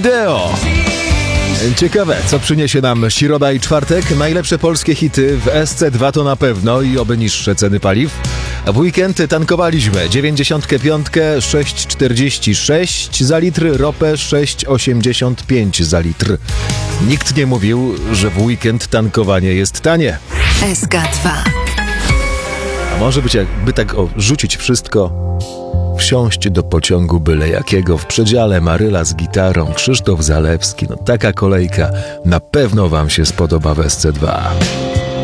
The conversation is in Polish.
Wideo. Ciekawe, co przyniesie nam środa i czwartek. Najlepsze polskie hity w SC2 to na pewno i oby niższe ceny paliw. W weekend tankowaliśmy 95, 6,46 za litr, ropę 6,85 za litr. Nikt nie mówił, że w weekend tankowanie jest tanie. SK2. A może być jakby tak rzucić wszystko, wsiąść do pociągu byle jakiego, w przedziale Maryla z gitarą, Krzysztof Zalewski. No taka kolejka na pewno wam się spodoba w SC2.